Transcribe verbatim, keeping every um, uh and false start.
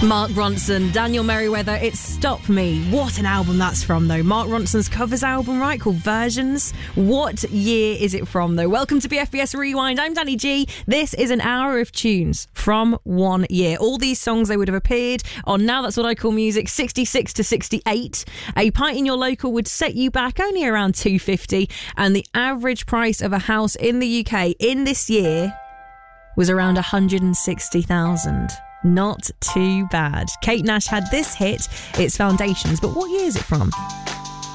Mark Ronson, Daniel Merriweather, it's Stop Me. What an album that's from, though. Mark Ronson's covers album, right, called Versions. What year is it from, though? Welcome to B F B S Rewind. I'm Danny G. This is an hour of tunes from one year. All these songs, they would have appeared on Now That's What I Call Music, sixty-six to sixty-eight. A pint in your local would set you back only around two pounds fifty, and the average price of a house in the U K in this year was around one hundred sixty thousand. Not too bad. Kate Nash had this hit, it's Foundations, but what year is it from?